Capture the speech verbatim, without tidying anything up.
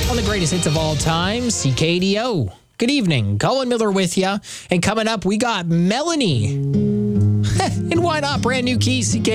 On the greatest hits of all time, C K D O. Good evening. Colin Miller with you. And coming up, we got Melanie. And why not? Brand new key, C K D O.